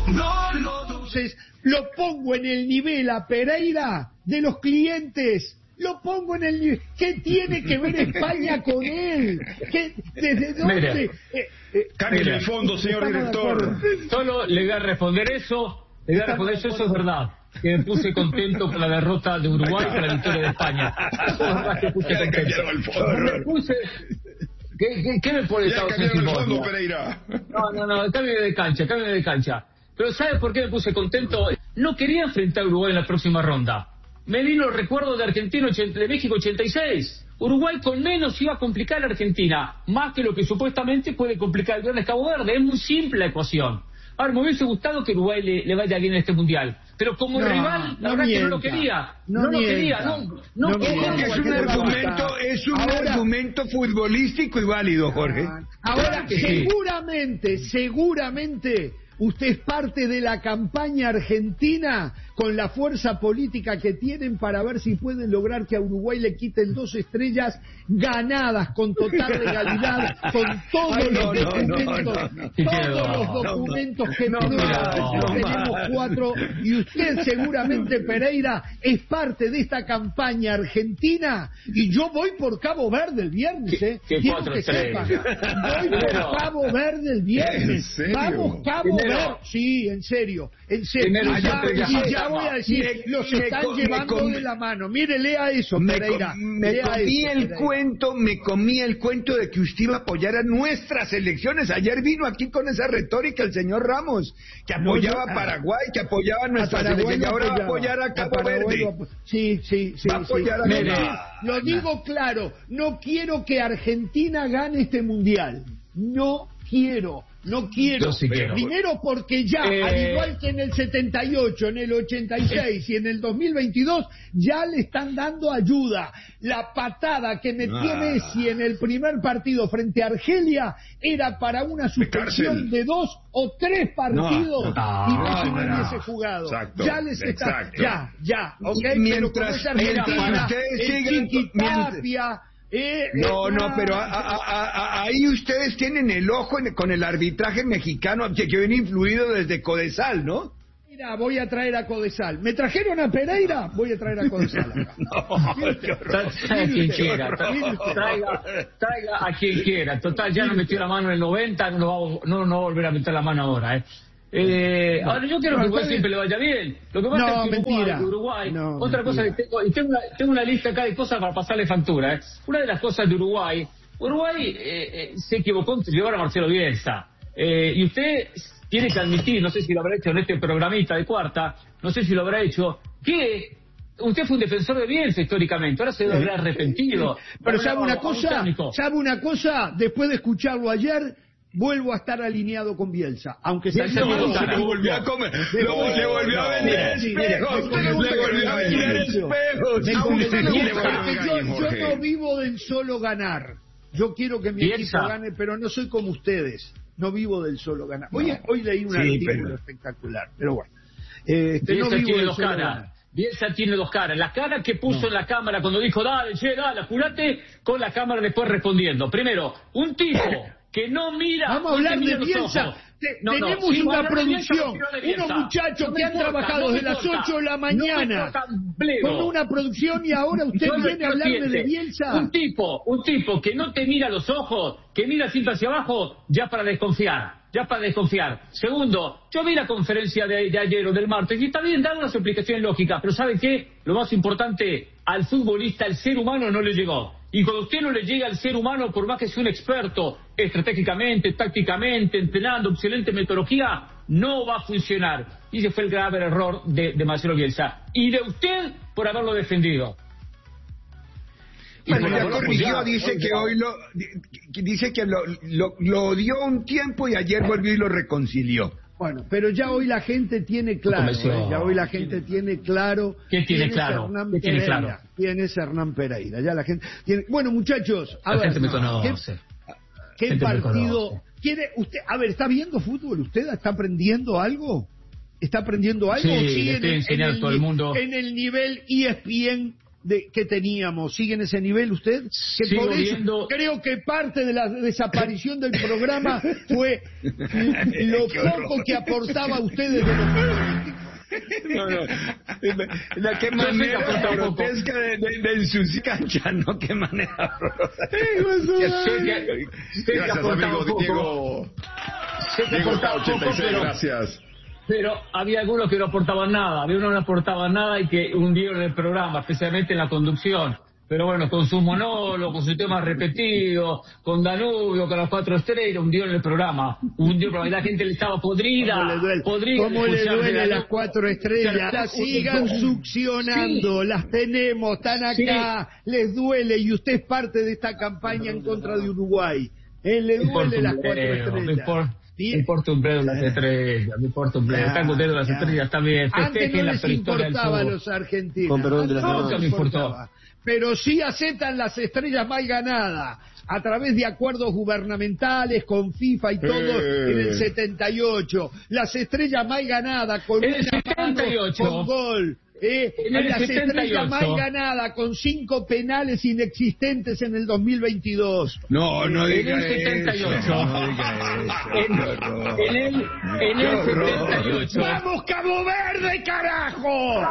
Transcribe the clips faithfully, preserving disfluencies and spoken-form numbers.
Entonces, lo pongo en el nivel a Pereira de los clientes. Lo pongo en el nivel. ¿Qué tiene que ver España con él? ¿Qué, ¿Desde dónde? Eh, eh, Cambie el fondo, señor director. Solo le voy a responder eso. Le voy a responder eso, eso es verdad. Que me puse contento con la derrota de Uruguay y con la victoria de España. Eso es verdad que me puse contento. Me puse... ¿Qué, qué, ¿Qué me pone Estados Unidos? No, no, no, cambio de cancha, cambio de cancha. Pero ¿sabe por qué me puse contento? No quería enfrentar a Uruguay en la próxima ronda. Me vino el recuerdo de Argentina, de México ochenta y seis. Uruguay con menos iba a complicar a Argentina, más que lo que supuestamente puede complicar el Viernes Cabo Verde. Es muy simple la ecuación. Ahora, me hubiese gustado que Uruguay le, le vaya bien en este mundial. Pero como no, rival, la no verdad mienta, que no lo quería. No, no lo mienta, quería, no. No, no porque es un argumento, es un ahora, argumento futbolístico y válido, Jorge. Ahora, seguramente, seguramente, usted es parte de la campaña argentina con la fuerza política que tienen para ver si pueden lograr que a Uruguay le quiten dos estrellas ganadas con total legalidad, con todos Ay, no, los documentos, no, no, no, todos no, los documentos no, que no, prueban. No, tenemos cuatro y usted seguramente, Pereira, es parte de esta campaña argentina y yo voy por Cabo Verde el viernes, ¿eh? ¿Qué, qué Quiero que sepan. Voy por Cabo Verde el viernes. Vamos, Cabo Verde. Sí, en serio, en serio. Y ya, y ya voy a decir, me, los están me, llevando me com... de la mano. Mire, lea eso, Pereira. Me, me comí eso, el Pereira. cuento, me comí el cuento de que usted iba a apoyar a nuestras elecciones. Ayer vino aquí con esa retórica el señor Ramos, que apoyaba no, yo, a Paraguay, que apoyaba a nuestras a elecciones, y ahora va a apoyar a Cabo a Verde. Lo, sí, sí, sí. Va a apoyar sí. a Mire, lo digo claro, no quiero que Argentina gane este mundial. No quiero. No quiero. Sí quiero. Primero porque ya, eh... al igual que en el setenta y ocho, en el ochenta y seis y en el dos mil veintidós, ya le están dando ayuda. La patada que metió ah. Messi en el primer partido frente a Argelia era para una suspensión de, de dos o tres partidos no. y Messi no, no hubiese jugado. Exacto. Ya les está... Exacto. Ya, ya, ¿ok? Mientras, Pero Argentina, ustedes el Chiquitapia... Eh, no, eh, no, pero a, a, a, a, ahí ustedes tienen el ojo en, con el arbitraje mexicano que, que viene influido desde Codesal, ¿no? Mira, voy a traer a Codesal. ¿Me trajeron a Pereira? Voy a traer a Codesal acá. no, traiga a quien quiera, traiga, traiga a quien quiera. Total, ya no metió la mano en el noventa, no, no, no, no va a volver a meter la mano ahora, ¿eh? Eh, ahora yo quiero que Uruguay siempre le vaya bien. Lo que pasa no, es que mentira. Uruguay, no, otra mentira. cosa que tengo, y tengo una, tengo una lista acá de cosas para pasarle factura, ¿eh? Una de las cosas de Uruguay, Uruguay eh, eh, se equivocó en llevar a Marcelo Bielsa, eh, y usted tiene que admitir, no sé si lo habrá hecho en este programita de Cuarta, no sé si lo habrá hecho, que usted fue un defensor de Bielsa históricamente, ahora se debe haber arrepentido. Pero sabe una cosa, sabe una cosa, después de escucharlo ayer, vuelvo a estar alineado con Bielsa, aunque se se volvió a comer, luego se volvió a vender espejos, le volvió a vender espejos. Yo no vivo del solo ganar. Yo quiero que mi equipo gane, pero no soy como ustedes. No vivo del solo ganar. Hoy, hoy leí un artículo espectacular, pero bueno. Este, no vivo del solo ganar. Bielsa tiene dos caras. La cara que puso no. en la cámara cuando dijo, dale, che, dale, apurate, con la cámara después respondiendo. Primero, un tipo que no mira... Vamos a hablar de Bielsa. Te, no, tenemos no, sí, una producción, Bielsa, unos muchachos no que han importa, trabajado no desde las ocho de la mañana con una producción y ahora usted yo viene a hablarme de Bielsa. Un tipo, un tipo que no te mira a los ojos, que mira siempre hacia abajo, ya para desconfiar. Ya para desconfiar. Segundo, yo vi la conferencia de, de ayer o del martes y está bien, dan unas explicaciones lógicas, pero ¿sabe qué? Lo más importante, al futbolista, al ser humano no le llegó. Y cuando usted no le llega al ser humano, por más que sea un experto estratégicamente, tácticamente, entrenando, excelente metodología, no va a funcionar. Y ese fue el grave error de, de Marcelo Bielsa. Y de usted por haberlo defendido. Bueno, ya corrigió, dice que hoy lo dice que lo, lo, lo odió un tiempo y ayer volvió y lo reconcilió. Bueno, pero ya hoy la gente tiene claro, ¿eh? ya hoy la gente tiene claro. ¿Qué tiene claro? Hernán ¿Qué tiene Pereira, claro? ¿Quién es Hernán Pereira? Ya la gente tiene. Bueno, muchachos, a la ver, gente me conoce. ¿Qué, qué partido quiere usted? A ver, ¿está viendo fútbol usted? ¿Está aprendiendo algo? ¿Está aprendiendo algo? Sí, ¿Sí le estoy en, enseñando en el, a todo el mundo. En el nivel E S P N de que teníamos. ¿Sigue en ese nivel usted? Que Sigo por eso viendo... creo que parte de la desaparición del programa fue lo poco que aportaba usted desde los políticos. No, no. La que manera grotesca de, de, de ensuciar cancha, ¿no? Qué manera Gracias, amigo Diego. Diego ochenta y seis, gracias. Pero había algunos que no aportaban nada, había unos que no aportaban nada y que hundieron el programa, especialmente en la conducción. Pero bueno, con sus monólogos, con sus temas repetidos, con Danubio, con las cuatro estrellas, hundieron el programa. Hundió el programa, la gente le estaba podrida. ¿Cómo le duele, podrida ¿Cómo le duele las cuatro estrellas? Las sigan succionando, sí. Las tenemos, están acá, sí. Les duele y usted es parte de esta campaña en contra de Uruguay. Él le duele las cuatro estrellas. Me importa un bledo las estrellas, me importa un bledo. Están contentos las estrellas, está bien. Antes no les importaba a los argentinos. Con perdón de la nunca me importó. Pero sí aceptan las estrellas mal ganadas a través de acuerdos gubernamentales con FIFA y todo eh. en el setenta y ocho. Las estrellas mal ganadas con en el setenta y ocho. Con gol. Eh, en el las setenta y ocho. Estrellas mal ganadas con cinco penales inexistentes en el dos mil veintidós. No, no diga en el setenta y ocho. Eso, no diga eso. En, en el, en el setenta y ocho. ¡Vamos, Cabo Verde, carajo!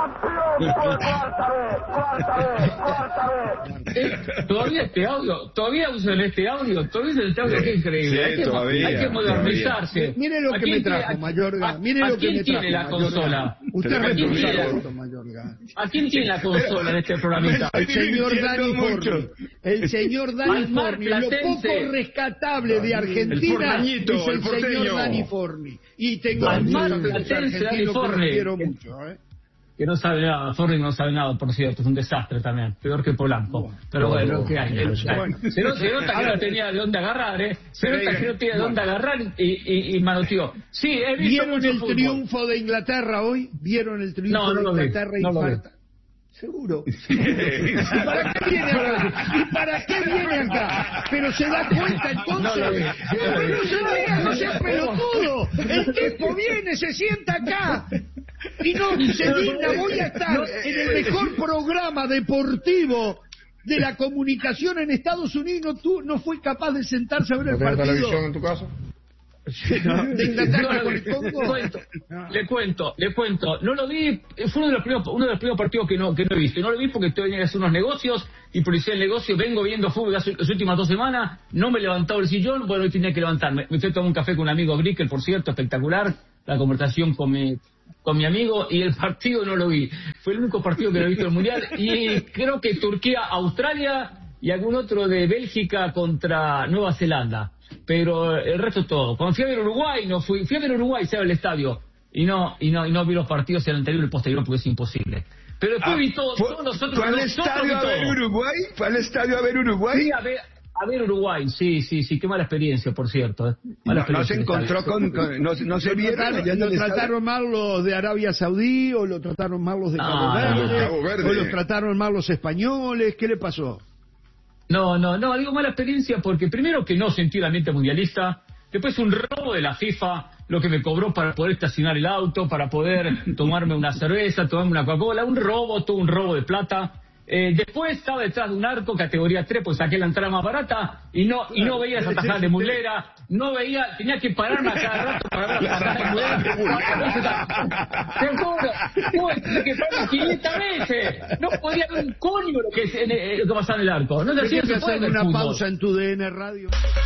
eh, todavía este audio, todavía usan este audio, todavía usan este audio, sí, qué increíble. Sí, hay, que, todavía, hay que modernizarse. Mire lo que me trajo, Mayorga. Mire lo que me trajo. ¿A quién tiene la consola? Usted es responsable, Mayorga. ¿A quién tiene la consola en este programita? El señor Dani Forni. El señor Dani Forni. Lo poco rescatable de Argentina es el señor Dani Forni. Y tengo amigos argentinos que lo quiero mucho, ¿eh? Que no sabe nada, Forni no sabe nada, por cierto, es un desastre también, peor que Polanco. Bueno, pero bueno, lo que hay. El, bueno. Se, nota, se nota que no tenía de dónde agarrar, ¿eh? Se nota que no tenía de dónde agarrar y, y, y manoteó. Sí, he visto ¿Vieron el fútbol. Triunfo de Inglaterra hoy? ¿Vieron el triunfo no, no de Inglaterra y no falta? Seguro. ¿Y para qué viene acá? ¿Y para qué viene acá? Pero se da cuenta entonces. No, no, pero no se diga, no sea pelotudo. El tipo viene, se sienta acá. Y no se digna, voy a estar en el mejor programa deportivo de la comunicación en Estados Unidos. No, tú, no fue capaz de sentarse a ver el partido. ¿Tienes televisión en tu casa? No, de Inglaterra con el Congo. Le cuento, le cuento, le cuento. No lo vi, fue uno de los primeros, uno de los primeros partidos que no, que no he visto. Y no lo vi porque tenía que hacer unos negocios y por el negocio vengo viendo fútbol las, las últimas dos semanas. No me he levantado el sillón, bueno, hoy tenía que levantarme. Me fui a tomar un café con un amigo Brickel, por cierto, espectacular. La conversación con mi, con mi amigo y el partido no lo vi. Fue el único partido que no he visto en el Mundial. Y creo que Turquía, Australia y algún otro de Bélgica contra Nueva Zelanda. Pero el resto todo. Cuando fui a ver Uruguay, no fui, fui a ver Uruguay, se el estadio, y no, y no, y no vi los partidos el anterior y el posterior porque es imposible. Pero después ah, vi todo, fue, todos nosotros. ¿Fue al estadio a ver Uruguay? ¿Fue al estadio a ver Uruguay? Sí, a ver, a ver Uruguay, sí, sí, sí, qué mala experiencia, por cierto. ¿eh? Mala no, no se encontró con, con, no, no se vieron. Trataron, ¿Lo trataron mal los de Arabia Saudí o lo trataron mal los de Cabo, ah, Verde, Cabo Verde? ¿O los trataron mal los españoles? ¿Qué le pasó? No, no, no, digo mala experiencia porque primero que no sentí el ambiente mundialista, después un robo de la FIFA, lo que me cobró para poder estacionar el auto, para poder tomarme una cerveza, tomarme una Coca-Cola, un robo, todo un robo de plata. Eh, después estaba detrás de un arco, categoría tres, pues saqué la entrada más barata y no y no veía esa tajada de Muslera, no veía, tenía que pararme a cada rato para ver la tajada de Muslera. Seguro, tuve que parar quinientas veces, no podía ver un coño lo que, eh, lo que pasaba en el arco. No te hacía que hacer una fútbol. Pausa en tu D N Radio.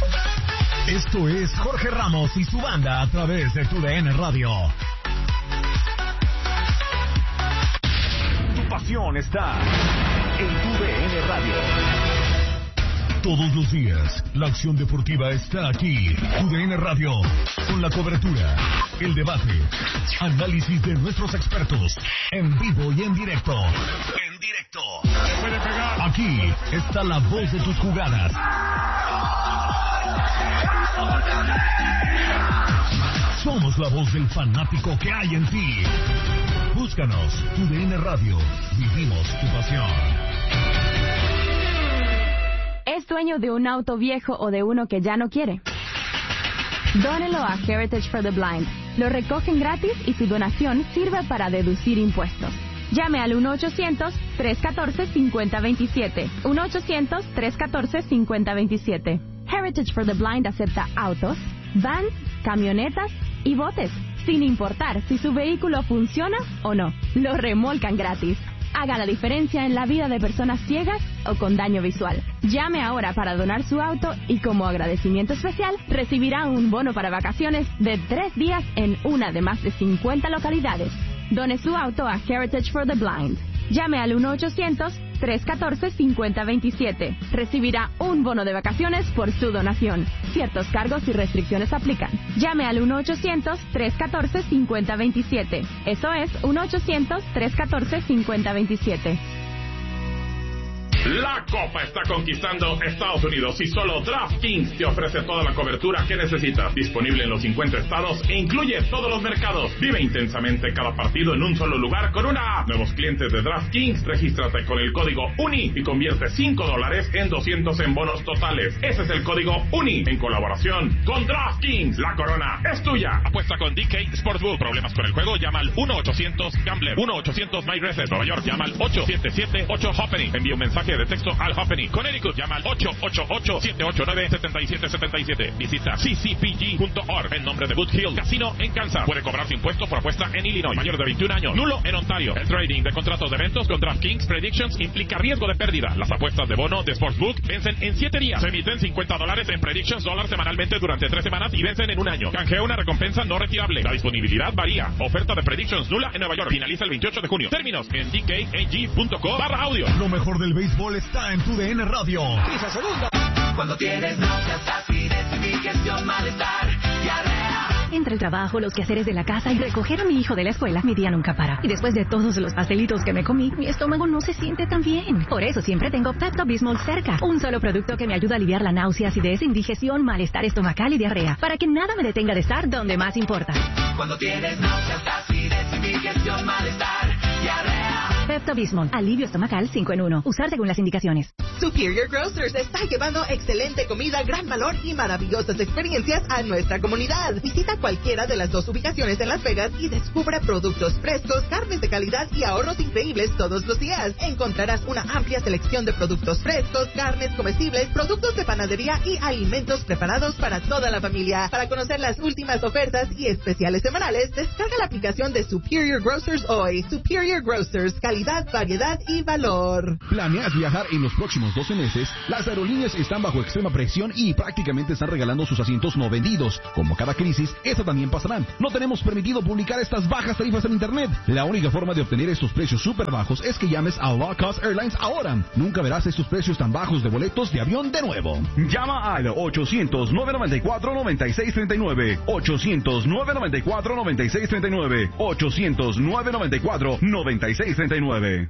Esto es Jorge Ramos y su banda a través de tu D N Radio. Tu pasión está en tu D N Radio. Todos los días, la acción deportiva está aquí. Tu D N Radio, con la cobertura, el debate, análisis de nuestros expertos, en vivo y en directo. En directo. Aquí está la voz de tus jugadas. Somos la voz del fanático que hay en ti. Búscanos, tu D N Radio. Vivimos tu pasión. ¿Es dueño de un auto viejo o de uno que ya no quiere? Dónelo a Heritage for the Blind. Lo recogen gratis y su donación sirve para deducir impuestos. Llame al uno ochocientos, tres uno cuatro, cinco cero dos siete. uno ochocientos, tres uno cuatro, cinco cero dos siete. Heritage for the Blind acepta autos, vans, camionetas y botes, sin importar si su vehículo funciona o no. Lo remolcan gratis. Haga la diferencia en la vida de personas ciegas o con daño visual. Llame ahora para donar su auto y como agradecimiento especial recibirá un bono para vacaciones de tres días en una de más de cincuenta localidades. Done su auto a Heritage for the Blind. Llame al uno ochocientos, tres uno cuatro, cinco cero dos siete. Recibirá un bono de vacaciones por su donación. Ciertos cargos y restricciones aplican. Llame al uno ochocientos, tres uno cuatro, cinco cero dos siete. Eso es uno ochocientos, tres uno cuatro, cinco cero dos siete. La Copa está conquistando Estados Unidos y solo DraftKings te ofrece toda la cobertura que necesitas. Disponible en los cincuenta estados e incluye todos los mercados. Vive intensamente cada partido en un solo lugar con una app. Nuevos clientes de DraftKings, regístrate con el código UNI y convierte cinco dólares en doscientos en bonos totales. Ese es el código UNI en colaboración con DraftKings. La corona es tuya. Apuesta con D K Sportsbook. Problemas con el juego, llama al uno ochocientos Gambler. uno ochocientos MyRaces. Nueva York, llama al ocho siete siete ocho Hoppenny. Envía un mensaje de texto al Hoppenny. Connecticut, llama al ocho ocho ocho, siete ocho nueve, siete siete siete siete. Visita c c p g punto org en nombre de Boot Hill Casino en Kansas. Puede cobrarse impuestos por apuesta en Illinois. Mayor de veintiún años. Nulo en Ontario. El trading de contratos de eventos con DraftKings Predictions implica riesgo de pérdida. Las apuestas de bono de Sportsbook vencen en siete días. Se emiten cincuenta dólares en Predictions dólar semanalmente durante tres semanas y vencen en un año. Canjea una recompensa no retirable. La disponibilidad varía. Oferta de Predictions nula en Nueva York. Finaliza el veintiocho de junio. Términos en d k a g punto com barra audio. Lo mejor del béisbol está en tu D N Radio. Pisa segunda. Cuando tienes náuseas, acidez, indigestión, malestar, diarrea. Entre el trabajo, los quehaceres de la casa y recoger a mi hijo de la escuela, mi día nunca para. Y después de todos los pastelitos que me comí, mi estómago no se siente tan bien. Por eso siempre tengo Pepto-Bismol cerca. Un solo producto que me ayuda a aliviar la náusea, acidez, indigestión, malestar estomacal y diarrea. Para que nada me detenga de estar donde más importa. Cuando tienes náuseas, acidez, indigestión, malestar, diarrea. Pepto-Bismol, alivio estomacal cinco en uno. Usar según las indicaciones. Superior Grocers está llevando excelente comida, gran valor y maravillosas experiencias a nuestra comunidad. Visita cualquiera de las dos ubicaciones en Las Vegas y descubra productos frescos, carnes de calidad y ahorros increíbles todos los días. Encontrarás una amplia selección de productos frescos, carnes comestibles, productos de panadería y alimentos preparados para toda la familia. Para conocer las últimas ofertas y especiales semanales, descarga la aplicación de Superior Grocers hoy. Superior Grocers, calidad, variedad y valor. ¿Planeas viajar en los próximos doce meses? Las aerolíneas están bajo extrema presión y prácticamente están regalando sus asientos no vendidos. Como cada crisis, esta también pasará. No tenemos permitido publicar estas bajas tarifas en internet. La única forma de obtener estos precios súper bajos es que llames a Low Cost Airlines ahora. Nunca verás estos precios tan bajos de boletos de avión de nuevo. Llama al ochocientos, nueve noventa y cuatro, noventa y seis treinta y nueve. ochocientos, nueve noventa y cuatro, noventa y seis treinta y nueve. ochocientos, nueve noventa y cuatro, noventa y seis treinta y nueve.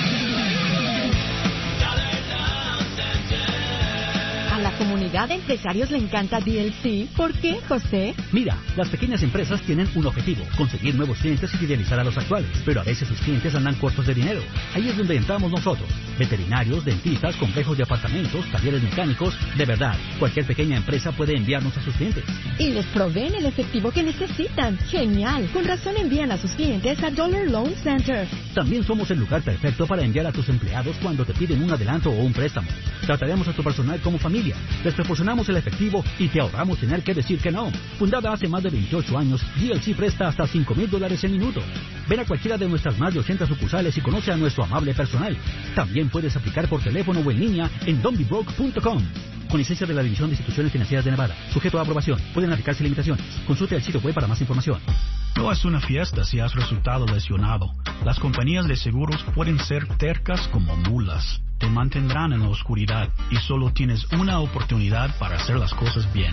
A la comunidad de empresarios le encanta D L C. ¿Por qué, José? Mira, las pequeñas empresas tienen un objetivo, conseguir nuevos clientes y fidelizar a los actuales. Pero a veces sus clientes andan cortos de dinero. Ahí es donde entramos nosotros. Veterinarios, dentistas, complejos de apartamentos, talleres mecánicos. De verdad, cualquier pequeña empresa puede enviarnos a sus clientes. Y les proveen el efectivo que necesitan. ¡Genial! Con razón envían a sus clientes a Dollar Loan Center. También somos el lugar perfecto para enviar a tus empleados cuando te piden un adelanto o un préstamo. Trataremos a tu personal como familia. Les proporcionamos el efectivo y te ahorramos tener que decir que no. Fundada hace más de veintiocho años, D L C presta hasta cinco mil dólares en minuto. Ven a cualquiera de nuestras más de ochenta sucursales y conoce a nuestro amable personal. También puedes aplicar por teléfono o en línea en don't be broke punto com. Con licencia de la División de Instituciones Financieras de Nevada. Sujeto a aprobación. Pueden aplicarse limitaciones. Consulte el sitio web para más información. No es una fiesta si has resultado lesionado. Las compañías de seguros pueden ser tercas como mulas. Te mantendrán en la oscuridad y solo tienes una oportunidad para hacer las cosas bien.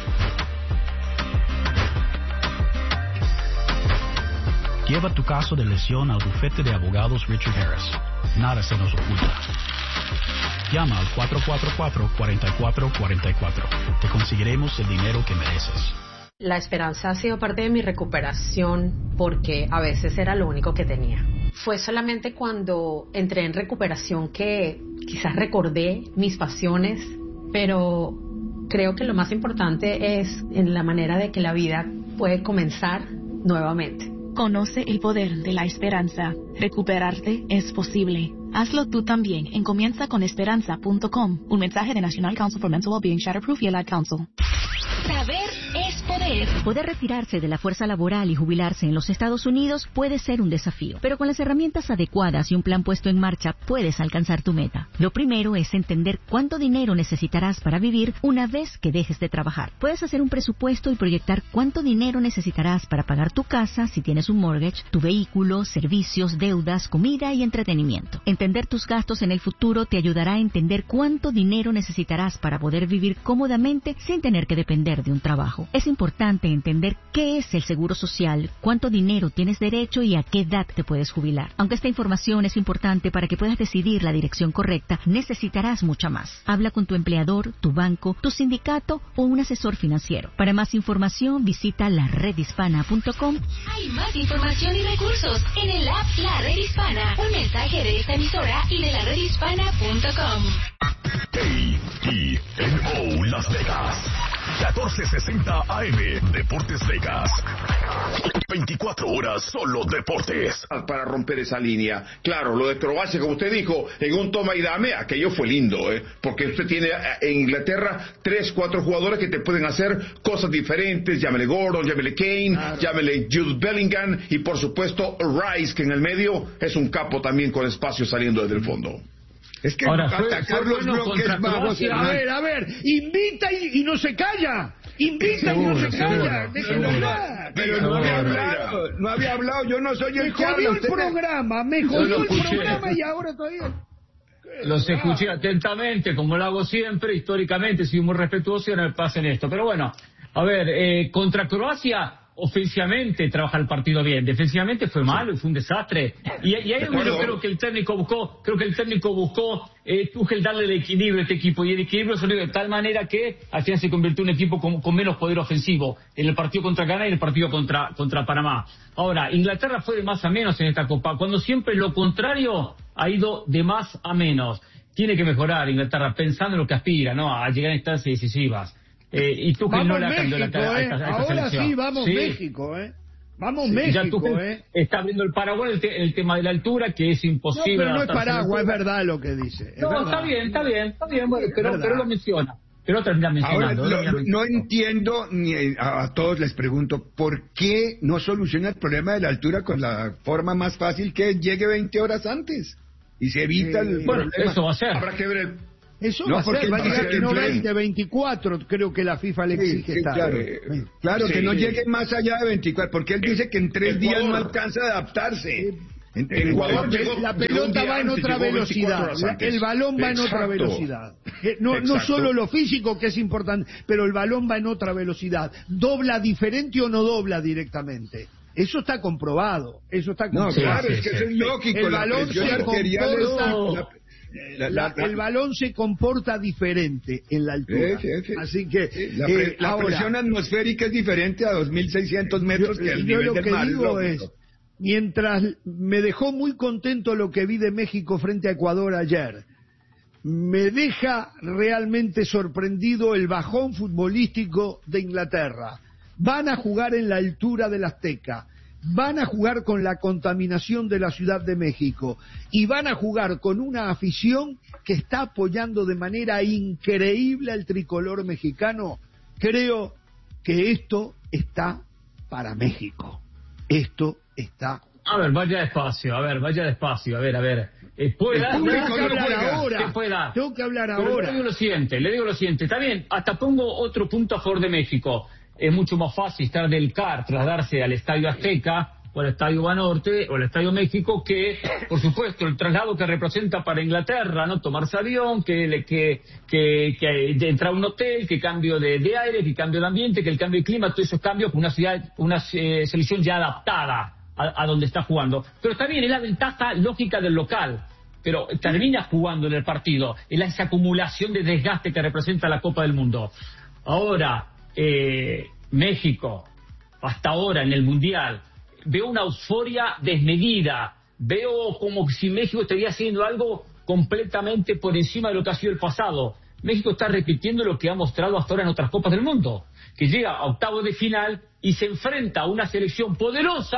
Lleva tu caso de lesión al bufete de abogados Richard Harris. Nada se nos oculta. Llama al cuatro cuatro cuatro, cuatro cuatro cuatro cuatro. Te conseguiremos el dinero que mereces. La esperanza ha sido parte de mi recuperación porque a veces era lo único que tenía. Fue solamente cuando entré en recuperación que quizás recordé mis pasiones, pero creo que lo más importante es en la manera de que la vida puede comenzar nuevamente. Conoce el poder de la esperanza. Recuperarte es posible. Hazlo tú también en comienza con esperanza punto com. Un mensaje de National Council for Mental Wellbeing, Shatterproof y Allied Council. Saber es poder. Poder retirarse de la fuerza laboral y jubilarse en los Estados Unidos puede ser un desafío, pero con las herramientas adecuadas y un plan puesto en marcha puedes alcanzar tu meta. Lo primero es entender cuánto dinero necesitarás para vivir una vez que dejes de trabajar. Puedes hacer un presupuesto y proyectar cuánto dinero necesitarás para pagar tu casa si tienes un mortgage, tu vehículo, servicios, deudas, comida y entretenimiento. Entender tus gastos en el futuro te ayudará a entender cuánto dinero necesitarás para poder vivir cómodamente sin tener que depender de un trabajo. Es importante entender qué es el seguro social, cuánto dinero tienes derecho y a qué edad te puedes jubilar. Aunque esta información es importante para que puedas decidir la dirección correcta, necesitarás mucha más. Habla con tu empleador, tu banco, tu sindicato o un asesor financiero. Para más información, visita la red hispana punto com. Hay más información y recursos en el app La Red Hispana. Un mensaje de esta emisora y de la red hispana punto com. A E N O Las Vegas. catorce sesenta A M Deportes Vegas. veinticuatro horas solo deportes. Para romper esa línea. Claro, lo de Croacia, como usted dijo, en un toma y dame, aquello fue lindo, ¿eh? Porque usted tiene en Inglaterra tres, cuatro jugadores que te pueden hacer cosas diferentes. Llámele Gordon, llámele Kane, claro. Llámele Jude Bellingham y por supuesto Rice, que en el medio es un capo también con espacio saliendo desde el fondo. Es que ahora, atacar los bloques bajos. A ver, a ver, invita y, y no se calla. Invita seguro, y no se calla. Déjenlo hablar. Pero no había hablado, no había hablado. Yo no soy el me jodió el programa, me jodió el programa y ahora todavía. Los escuché atentamente, como lo hago siempre, históricamente, soy muy respetuoso y ahora me pasen esto. Pero bueno, a ver, eh, contra Croacia, ofensivamente trabaja el partido bien, defensivamente fue malo y fue un desastre. Y, y ahí yo creo que el técnico buscó, creo que el técnico buscó eh, Tuchel darle el equilibrio a este equipo, y el equilibrio se dio de tal manera que al final se convirtió en un equipo con, con menos poder ofensivo en el partido contra Ghana y en el partido contra, contra Panamá. Ahora, Inglaterra fue de más a menos en esta Copa, cuando siempre lo contrario ha ido de más a menos. Tiene que mejorar Inglaterra pensando en lo que aspira, ¿no? A llegar a instancias decisivas. Eh, y tú que no la cambió la cara eh. a esta, a esta Ahora selección. Sí, vamos sí. México, ¿eh? Vamos sí, México, tú, ¿eh? Está abriendo el Paraguay el, te, el tema de la altura, que es imposible. No, pero no es Paraguay, es verdad lo que dice. No, verdad. está bien, está bien, está bien, bueno, pero, pero lo menciona. Pero termina mencionando. Ahora, lo, no entiendo, ni a, a todos les pregunto, ¿por qué no soluciona el problema de la altura con la forma más fácil, que llegue veinte horas antes? Y se evita eh, el bueno, problema. Eso va a ser. Habrá que ver el... Eso no, va a ser, va a llegar que no veinte, veinticuatro, creo que la FIFA le exige. Sí, sí, claro, claro sí. Que no llegue más allá de veinticuatro, porque él dice que en tres días no alcanza a adaptarse. En, en Ecuador llegó, la pelota va en otra velocidad, el balón va en Exacto. otra velocidad. No, no solo lo físico, que es importante, pero el balón va en otra velocidad. ¿Dobla diferente o no dobla directamente? Eso está comprobado, eso está comprobado. No, claro, sí, es que sí, eso es lógico. El balón se comporta... La, la, la, el balón se comporta diferente en la altura. Sí, sí, sí. Así que sí, la, pre, eh, la ahora, presión atmosférica es diferente a dos mil seiscientos metros yo, que el yo nivel lo del que mar. Digo es, mientras me dejó muy contento lo que vi de México frente a Ecuador ayer, me deja realmente sorprendido el bajón futbolístico de Inglaterra. Van a jugar en la altura del Azteca. Van a jugar con la contaminación de la Ciudad de México y van a jugar con una afición que está apoyando de manera increíble al tricolor mexicano. Creo que esto está para México. Esto está... A ver, vaya despacio, a ver, vaya despacio, a ver, a ver. Eh, ¿puede dar? Tengo que hablar ahora. ¿Qué puede dar? Tengo que hablar Pero ahora. Le digo lo siguiente, le digo lo siguiente. Está bien, hasta pongo otro punto a favor de México. Es mucho más fácil estar del C A R, trasladarse al Estadio Azteca o al Estadio Banorte o al Estadio México que, por supuesto, el traslado que representa para Inglaterra, ¿no? Tomarse avión, que, que, que, que entrar a un hotel, que cambio de, de aire, que cambio de ambiente, que el cambio de clima, todos esos cambios con una ciudad, una eh, selección ya adaptada a, a donde está jugando. Pero también es la ventaja lógica del local. Pero termina jugando en el partido, es esa acumulación de desgaste que representa la Copa del Mundo. Ahora, Eh, México, hasta ahora en el Mundial, veo una euforia desmedida, veo como si México estaría haciendo algo completamente por encima de lo que ha sido el pasado. México está repitiendo lo que ha mostrado hasta ahora en otras Copas del Mundo, que llega a octavos de final y se enfrenta a una selección poderosa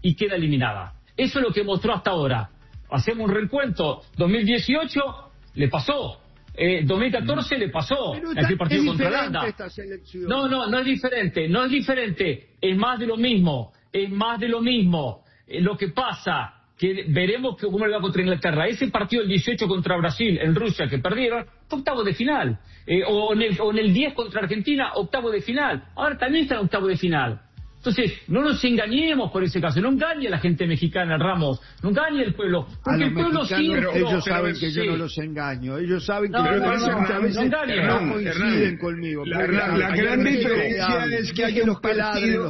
y queda eliminada. Eso es lo que mostró hasta ahora. Hacemos un recuento. dos mil dieciocho le pasó. Eh, dos mil catorce le pasó aquel partido contra Holanda. No, no, no es diferente, no es diferente, es más de lo mismo, es más de lo mismo. Eh, lo que pasa, que veremos que cómo le va contra Inglaterra. Ese partido el dieciocho contra Brasil en Rusia que perdieron, fue octavo de final. Eh, o, en el, o en el diez contra Argentina, octavo de final. Ahora también está en octavo de final. Entonces, no nos engañemos por ese caso, no engañe a la gente mexicana, Ramos, no engañe al pueblo, porque el pueblo sí, pero, ellos pero, saben pero, que sí. yo no los engaño, ellos saben que no, no, no, no, no, muchas veces no, no, no coinciden Hernán, conmigo. La, la, la gran diferencia es que hay un partido,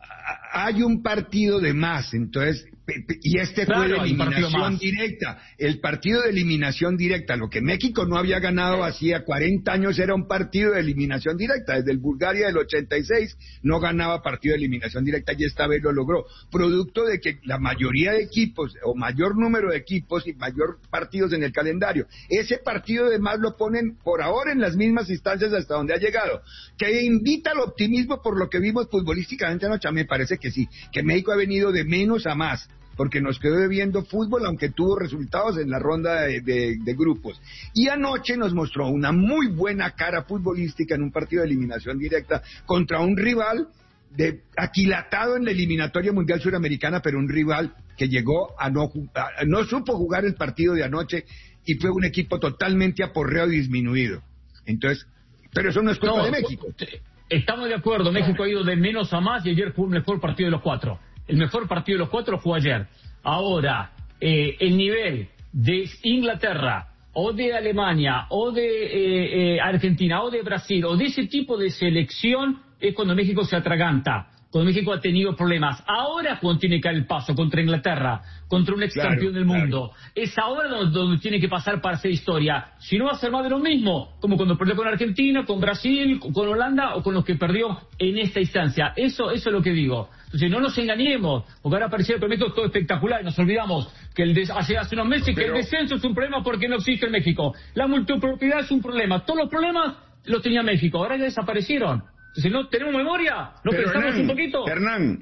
hay un partido de más, entonces, y este claro, fue de eliminación directa, el partido de eliminación directa, lo que México no había ganado hacía cuarenta años era un partido de eliminación directa, desde el Bulgaria del ochenta y seis no ganaba partido de eliminación directa y esta vez lo logró, producto de que la mayoría de equipos, o mayor número de equipos y mayor partidos en el calendario, ese partido de más lo ponen por ahora en las mismas instancias hasta donde ha llegado, que invita al optimismo por lo que vimos futbolísticamente anoche, me parece que sí, que México ha venido de menos a más, porque nos quedó debiendo fútbol, aunque tuvo resultados en la ronda de, de, de grupos. Y anoche nos mostró una muy buena cara futbolística en un partido de eliminación directa contra un rival de aquilatado en la eliminatoria mundial suramericana, pero un rival que llegó a no a, no supo jugar el partido de anoche y fue un equipo totalmente aporreado y disminuido. Entonces, pero eso no es culpa no, de México. Estamos de acuerdo, México ha ido de menos a más y ayer fue un mejor partido de los cuatro. El mejor partido de los cuatro fue ayer. Ahora, eh, el nivel de Inglaterra, o de Alemania, o de eh, eh, Argentina, o de Brasil, o de ese tipo de selección, es cuando México se atraganta, cuando México ha tenido problemas. Ahora cuando tiene que dar el paso contra Inglaterra, contra un ex campeón claro, del mundo. Claro. Es ahora donde, donde tiene que pasar para hacer historia. Si no va a ser más de lo mismo, como cuando perdió con Argentina, con Brasil, con Holanda, o con los que perdió en esta instancia. Eso, eso es lo que digo. Entonces no nos engañemos, porque ahora parecía el México todo espectacular y nos olvidamos que el des- hace, hace unos meses Pero... que el descenso es un problema porque no existe en México. La multipropiedad es un problema. Todos los problemas los tenía México, ahora ya desaparecieron. Entonces no tenemos memoria, no Pero pensamos Hernán, un poquito. Hernán,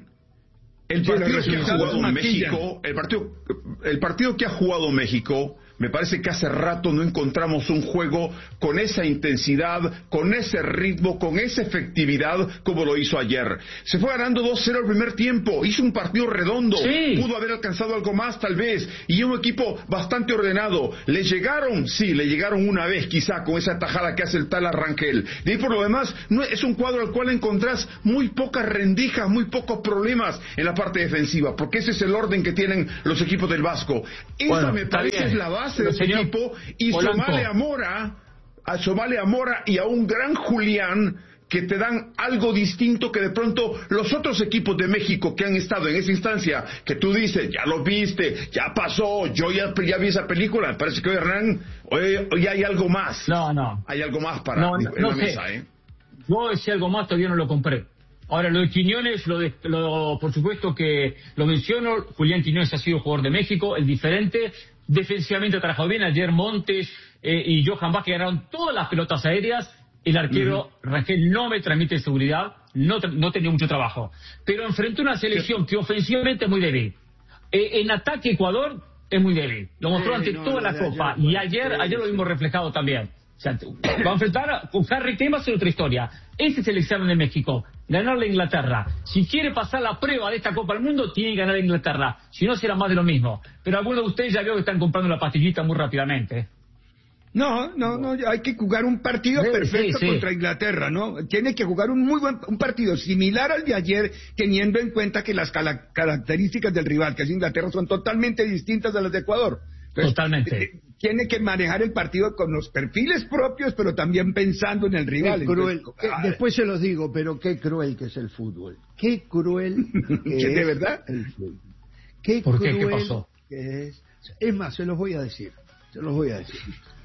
el partido que ha jugado México, el partido, el partido que ha jugado México, me parece que hace rato no encontramos un juego con esa intensidad, con ese ritmo, con esa efectividad como lo hizo ayer. Se fue ganando dos cero el primer tiempo, hizo un partido redondo, sí. Pudo haber alcanzado algo más tal vez, y un equipo bastante ordenado. ¿Le llegaron? Sí, le llegaron una vez quizá con esa tajada que hace el tal Arrangel. De ahí por lo demás, no, es un cuadro al cual encontrás muy pocas rendijas, muy pocos problemas en la parte defensiva, porque ese es el orden que tienen los equipos del Vasco. Esa bueno, me parece es la base de este equipo, y sumale a Mora, a sumale a Mora y a un gran Julián que te dan algo distinto que de pronto los otros equipos de México que han estado en esa instancia, que tú dices, ya lo viste, ya pasó, yo ya, ya vi esa película, me parece que hoy Hernán, hoy, hoy hay algo más. No, no. Hay algo más para no, no, en no la sé. mesa, ¿eh? Yo ese algo más todavía no lo compré. Ahora, lo de Quiñones, lo de, lo, por supuesto que lo menciono, Julián Quiñones ha sido jugador de México, el diferente, defensivamente ha trabajado bien, ayer Montes eh, y Johan Vázquez ganaron todas las pelotas aéreas, el arquero uh-huh. Rangel no me transmite seguridad, no, no tenía mucho trabajo, pero enfrentó una selección que ofensivamente es muy débil, eh, en ataque Ecuador es muy débil, lo mostró sí, ante no, toda no, la Copa, ayer, y ayer, sí, ayer lo vimos reflejado también. O sea, va a enfrentar a, con Harry Kane va a ser otra historia. Ese es el examen de México, ganarle a Inglaterra. Si quiere pasar la prueba de esta Copa del Mundo, tiene que ganar a Inglaterra. Si no, será más de lo mismo. Pero algunos de ustedes ya veo que están comprando la pastillita muy rápidamente. No, no, no, hay que jugar un partido sí, perfecto sí, sí. contra Inglaterra, ¿no? Tiene que jugar un muy buen un partido similar al de ayer, teniendo en cuenta que las cala- características del rival, que es Inglaterra, son totalmente distintas a las de Ecuador. Entonces, totalmente. Eh, tiene que manejar el partido con los perfiles propios, pero también pensando en el rival. Qué cruel. Entonces, qué, después se los digo, pero qué cruel que es el fútbol. Qué cruel que es ¿de verdad? el fútbol. Qué ¿Por cruel qué? ¿Qué pasó? Que es. Es más, se los voy a decir. Se los voy a decir.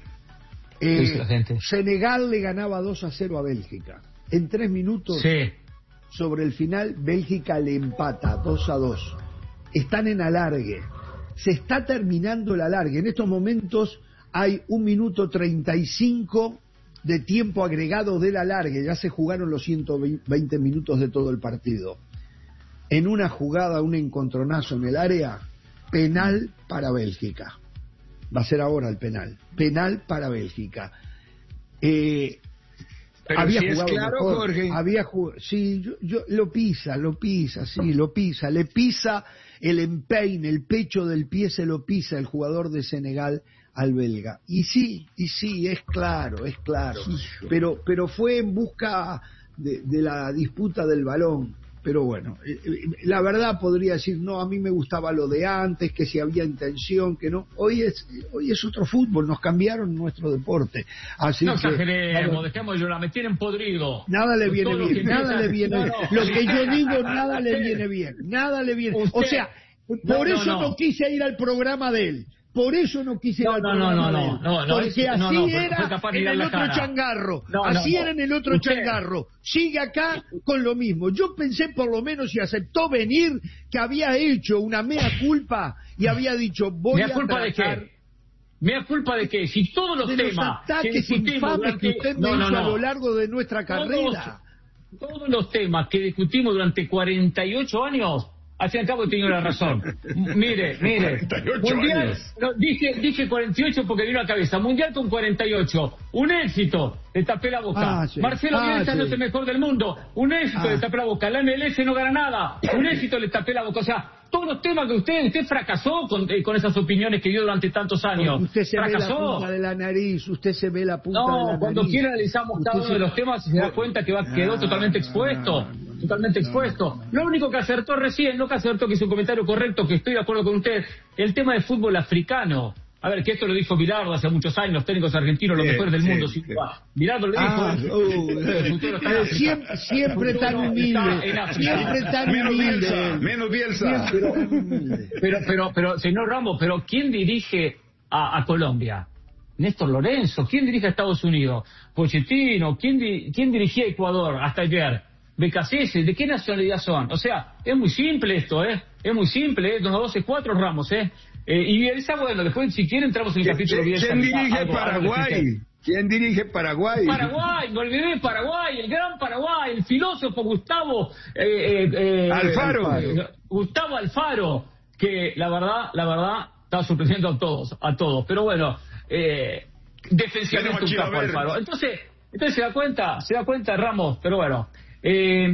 Eh, la gente? Senegal le ganaba dos a cero a Bélgica. En tres minutos, sí. sobre el final, Bélgica le empata dos a dos. Están en alargue. Se está terminando el alargue. En estos momentos hay un minuto treinta y cinco de tiempo agregado del alargue. Ya se jugaron los ciento veinte minutos de todo el partido. en una jugada, un encontronazo en el área, penal para Bélgica. Va a ser ahora el penal. Penal para Bélgica. Eh, Pero había si jugado es claro, mejor, Jorge. había jugado, sí, yo, yo, lo pisa, lo pisa, sí, lo pisa, le pisa el empeine, el pecho del pie se lo pisa el jugador de Senegal al belga. Y sí, y sí, es claro, es claro. Pero, pero fue en busca de, de la disputa del balón. Pero bueno, la verdad podría decir, no, a mí me gustaba lo de antes, que si había intención, que no. Hoy es hoy es otro fútbol, nos cambiaron nuestro deporte. Así no que, exageremos, dejemos llorar, me tienen podrido. Nada le viene Todo bien, nada le viene no, bien. no, Lo que yo digo, para nada le usted. viene bien, nada le viene. Usted. O sea, por No, eso no, no, no. quise ir al programa de él. Por eso no quise ir No, al no, programa no, no, de él. no, no, Porque eso- así no, no, porque era fue capaz de en dar el la otro cara. changarro. No, así no, era en el otro usted- changarro. Sigue acá con lo mismo. Yo pensé por lo menos si aceptó venir que había hecho una mea culpa y había dicho voy ¿Mea a culpa de tratar qué? ¿Mea culpa de qué? Si todos los de los temas que ataques discutimos infames durante... que usted me no, no, hizo a no. lo largo de nuestra Todos- carrera. Todos los temas que discutimos durante cuarenta y ocho años, al fin y al cabo he tenido la razón. M- mire, mire. cuarenta y ocho Mundial, años. no, dije, dije cuarenta y ocho porque vino a la cabeza. Mundial con cuarenta y ocho. Un éxito. Le tapé la boca. Ah, sí. Marcelo Ah, Bielsa sí. no es el mejor del mundo. Un éxito, Ah. le tapé la boca. La M L S no gana nada. Un éxito, le tapé la boca. O sea, todos los temas que usted, usted fracasó con, eh, con esas opiniones que dio durante tantos años. Usted se ve la fracasó. punta de la nariz, usted se ve la punta de la No, nariz. cuando quiera analizamos Usted cada uno se- de los temas y se da cuenta que va, quedó Ah, totalmente expuesto. Totalmente expuesto. Lo único que acertó recién, no que acertó, que es un comentario correcto, que estoy de acuerdo con usted, el tema del fútbol africano. A ver, que esto lo dijo Bilardo hace muchos años, los técnicos argentinos, los Sí, mejores del sí, mundo. sí. sin duda. Bilardo lo dijo. Ah, el- uh, el futuro está en eh, África. siempre, siempre El tan futuro humilde, está en África. siempre tan Menos humilde. Bielsa, menos Bielsa. Siempre tan humilde. Pero, pero, pero, señor Ramos, pero ¿quién dirige a, a Colombia? Néstor Lorenzo. ¿Quién dirige a Estados Unidos? Pochettino. ¿Quién, di- quién dirigía a Ecuador hasta ayer? B K C S. ¿De qué nacionalidad son? O sea, es muy simple esto, ¿eh? Es muy simple, ¿eh? Uno, doce, cuatro Ramos, ¿eh? Eh, y Bielsa, bueno, después si quieren entramos en el capítulo de Bielsa. ¿Quién dirige Algo- algo Paraguay? de- ¿Quién dirige Paraguay? Paraguay, me olvidé de Paraguay, el gran Paraguay, el filósofo Gustavo eh, eh, eh, Alfaro. eh, Gustavo Alfaro, que la verdad, la verdad, está sorprendiendo a todos, a todos. Pero bueno, eh, defensivamente Tenemos un a capo Chilaver. Alfaro. Entonces, entonces se da cuenta, se da cuenta Ramos, pero bueno. Eh,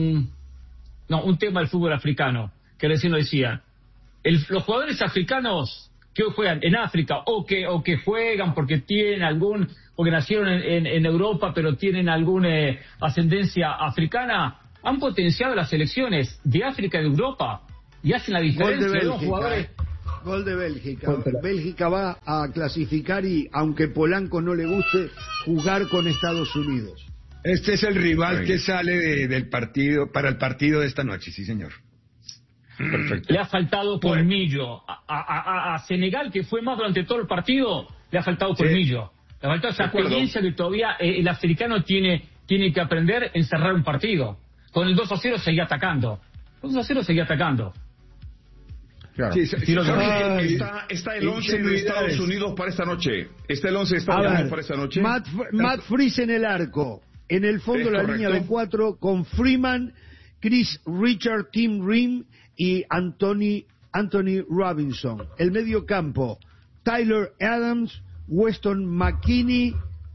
no, un tema del fútbol africano, que recién lo decía. El- los jugadores africanos que hoy juegan en África o que o que juegan porque tienen algún porque nacieron en, en- en Europa pero tienen alguna eh, ascendencia africana han potenciado las selecciones de África y de Europa y hacen la Gol de diferencia de dos Bélgica. jugadores. Gol de Bélgica. Contra- Bélgica va a clasificar y, aunque Polanco no le guste, jugar con Estados Unidos. Este es el rival Muy que bien. sale de- del partido para el partido de esta noche, sí, señor. Perfecto. Le ha faltado colmillo a, a- a- a Senegal, que fue más durante todo el partido, le ha faltado colmillo. Le ha faltado esa De acuerdo. experiencia que todavía eh, el africano tiene, tiene que aprender en cerrar un partido. Con el dos a cero seguía atacando. dos a cero seguía atacando. Claro. Sí, sí, Tiro de- Jorge, está, está el once de Inseguridades. Estados Unidos para esta noche. Está el once de A Estados Unidos ver, para esta noche. Matt, Matt Freese en el arco. En el fondo Es la correcto. línea de cuatro con Freeman, Chris Richard, Tim Rim y Anthony, Anthony Robinson. El medio campo, Tyler Adams, Weston McKinney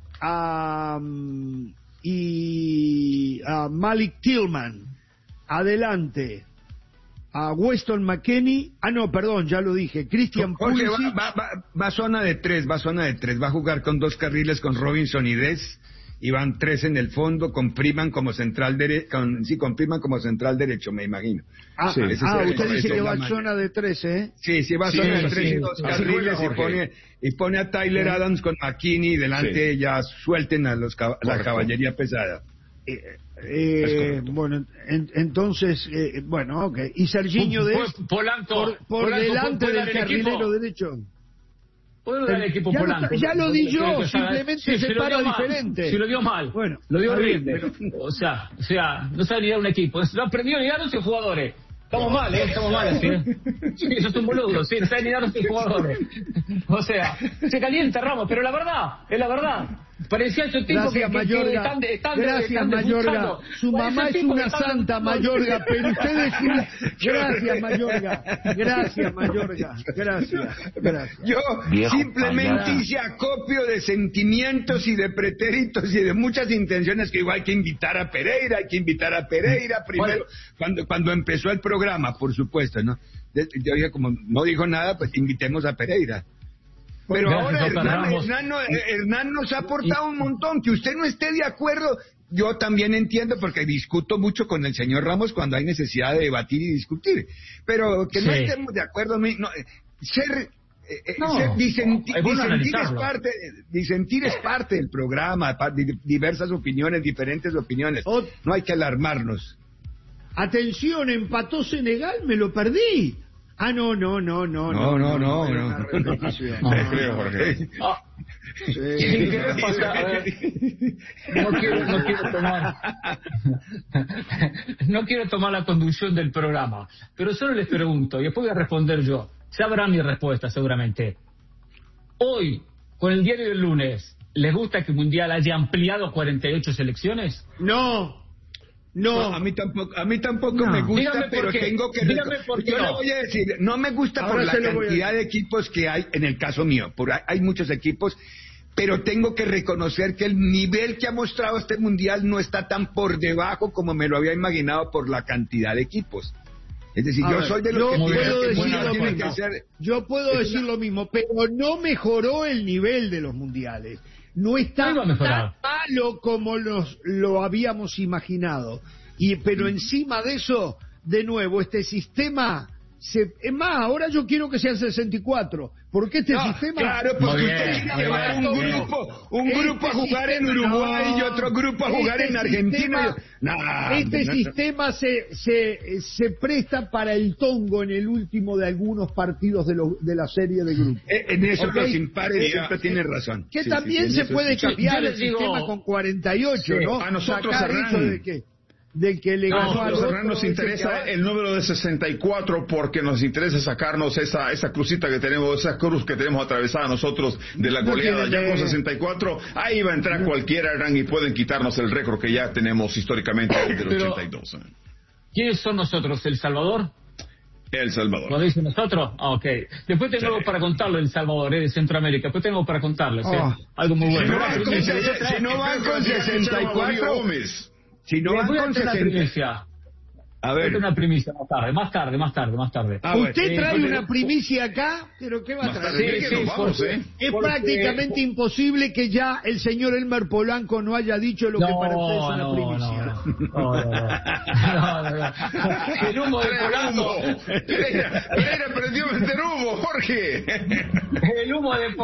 um, y uh, Malik Tillman. Adelante. A Weston McKinney, ah no, perdón, ya lo dije, Christian Jorge, va, Pulisic. va, va, va zona de tres, va zona de tres. Va a jugar con dos carriles con Robinson y Des. Y van tres en el fondo, con Priman como central derecho, con, sí, con Priman como central derecho, me imagino. Ah, Sí, ese ah, es el- usted dice esa que es la va manera. zona de tres, ¿eh? Sí, sí, va Sí, zona de sí, tres y sí. dos Así carriles juega y Jorge. pone, y pone a Tyler Adams con McKinney y delante Sí. ya suelten a los cab- la Correcto. caballería pesada. Eh, eh, bueno, en- entonces, eh, bueno, ok. Y Serginho de Fue Polanco, por, por Polanco, delante ¿puede del dar el carrilero equipo? derecho. ¿Puedo dar el equipo Ya lo Polanco? está- ya lo di yo, Creo que sabe- simplemente Sí, se lo para dio mal. diferente. Si lo dio mal. Bueno, lo dio está bien, horrible. O sea, o sea, no sabe ni dar un equipo. Lo aprendió ni dar once jugadores. Estamos mal, ¿eh? Estamos mal así, ¿eh? Sí, eso es un boludo, sí, no sabe ni dar once jugadores. O sea, se calienta Ramos, pero la verdad, es la verdad. Parecía ese tipo Gracias, que, que, Mayorga. que están, están, Gracias, están Mayorga. Su mamá es una santa, Mayorga, pero usted es una... Gracias, Mayorga. Gracias, Mayorga. Gracias. Gracias. Yo Viejo simplemente payaso. hice acopio de sentimientos y de pretéritos y de muchas intenciones que digo, hay que invitar a Pereira, hay que invitar a Pereira primero, cuando, cuando empezó el programa, por supuesto, ¿no? Yo dije, como no dijo nada, pues invitemos a Pereira. Pero ahora Hernán, Hernán, no- Hernán nos ha aportado un montón. Que usted no esté de acuerdo, yo también entiendo, porque discuto mucho con el señor Ramos cuando hay necesidad de debatir y discutir. Pero que no Sí. estemos de acuerdo, no, ser, eh, eh, No, ser disenti- es bueno disentir, es analizarlo. parte, disentir es parte del programa, pa- di- diversas opiniones, diferentes opiniones. No hay que alarmarnos. Atención, empató Senegal, me lo perdí. Ah, no, no, no, no. No, no, no, era no. una repetición. Te creo, Jorge. Ah, Sí. ¿qué me pasa? A ver, no quiero, no quiero tomar no quiero tomar la conducción del programa, pero solo les pregunto y después voy a responder yo. Sabrán mi respuesta seguramente. Hoy, con el diario del lunes, ¿les gusta que el Mundial haya ampliado a cuarenta y ocho selecciones? No. No, a mí tampoco, a mí tampoco No. me gusta, Dígame por pero qué. tengo que... Dígame por qué Yo no. le voy a decir, no me gusta Ahora por la se lo voy a cantidad de equipos que hay, en el caso mío, por hay, hay muchos equipos, pero tengo que reconocer que el nivel que ha mostrado este Mundial no está tan por debajo como me lo había imaginado por la cantidad de equipos. Es decir, A yo ver, soy de yo los que puedo piensa que el decir Mundial lo tiene mismo. que ser... Yo puedo decir lo mismo, pero no mejoró el nivel de los mundiales. No está No iba a tan mejorar. malo como los, lo habíamos imaginado. Y pero encima de eso, de nuevo, este sistema... Se, es más, ahora yo quiero que sean sesenta y cuatro. ¿Por qué este No, sistema? claro, porque usted quiere llevar un grupo, un Este grupo a jugar en sistema, Uruguay no. y otro grupo a jugar Este en Argentina. sistema- No, este no, no. sistema se, se, se presta para el tongo en el último de algunos partidos de, lo- de la serie de grupos. Eh, En eso ¿Ok? los impares Eh, siempre tienen razón. Que Sí, también sí, sí, se en eso puede sí. cambiar Yo les el digo- sistema con cuarenta y ocho, Sí. ¿no? A nosotros, Sacar Hernán. eso de que, de que le A ganó al nosotros, otro, Hernán, nos ese interesa que- el número de sesenta y cuatro porque nos interesa sacarnos esa esa crucita que tenemos, esa cruz que tenemos atravesada nosotros de la No goleada. tiene- Ya con sesenta y cuatro, ahí va a entrar cualquiera, Hernán, y pueden quitarnos el récord que ya tenemos históricamente del Pero- ochenta y dos. ¿eh? ¿Quiénes son nosotros? ¿El Salvador? El Salvador. ¿Lo dicen nosotros? Ah, ok. Después tengo algo para contarle del Salvador, eh, de Centroamérica. Después tengo para contarles, eh, Oh. algo muy Si bueno. no van con, Les si no van con sesenta y cuatro, si no van voy a con hacer una sesenta... primicia. A Voy a ver, hacer una primicia más tarde, más tarde, más tarde, más tarde. Ah, bueno. Usted Eh, trae porque- una primicia acá, pero ¿qué va a Más traer? tarde, Sí, que sí, nos vamos, porque- ¿eh? Es porque- prácticamente imposible que ya el señor Elmer Polanco no haya dicho lo que para usted es una no, primicia. no, no, no, no, no, no. El humo de Polanco, Pereira, Pereira aprendió a meter humo, Jorge. el humo de